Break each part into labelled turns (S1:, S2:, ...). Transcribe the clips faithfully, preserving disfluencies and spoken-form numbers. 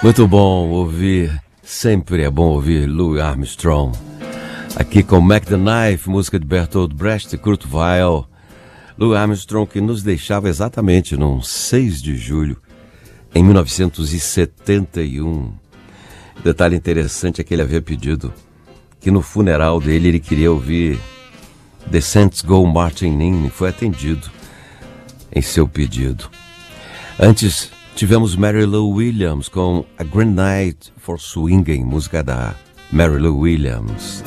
S1: Muito bom ouvir, sempre é bom ouvir Louis Armstrong. Aqui com Mac the Knife, música de Bertolt Brecht e Kurt Weill. Louis Armstrong que nos deixava exatamente no seis de julho, em mil novecentos e setenta e um. Detalhe interessante é que ele havia pedido que no funeral dele ele queria ouvir The Saints Go Marching In, e foi atendido em seu pedido. Antes tivemos Mary Lou Williams com A Grand Night for Swinging, música da Mary Lou Williams.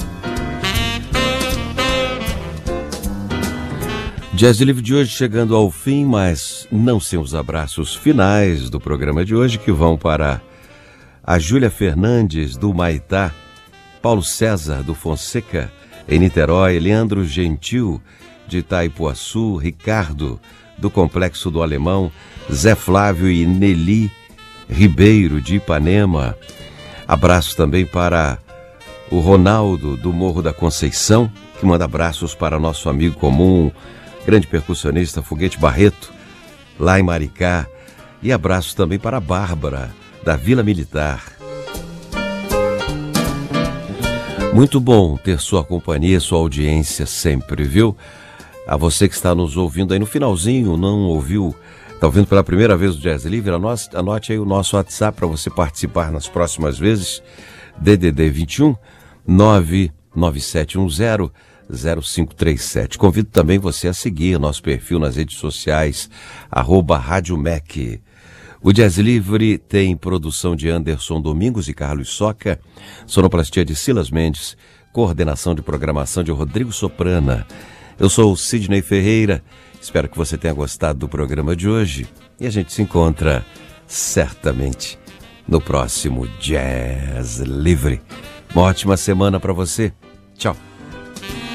S1: Jazz Livre de hoje chegando ao fim, mas não sem os abraços finais do programa de hoje, que vão para a Júlia Fernandes, do Maitá, Paulo César, do Fonseca, em Niterói, Leandro Gentil, de Itaipuaçu, Ricardo, do Complexo do Alemão, Zé Flávio e Nelly Ribeiro, de Ipanema. Abraço também para o Ronaldo, do Morro da Conceição, que manda abraços para nosso amigo comum, grande percussionista Foguete Barreto, lá em Maricá. E abraço também para a Bárbara, da Vila Militar. Muito bom ter sua companhia, sua audiência sempre, viu? A você que está nos ouvindo aí no finalzinho, não ouviu, está ouvindo pela primeira vez o Jazz Livre, anote, anote aí o nosso WhatsApp para você participar nas próximas vezes, D D D vinte e um, nove nove sete um zero, zero cinco três sete. Convido também você a seguir nosso perfil nas redes sociais, arroba Rádio Mac. O Jazz Livre tem produção de Anderson Domingos e Carlos Soca, sonoplastia de Silas Mendes, coordenação de programação de Rodrigo Soprana. Eu sou o Sidney Ferreira, espero que você tenha gostado do programa de hoje e a gente se encontra certamente no próximo Jazz Livre. Uma ótima semana para você. Tchau.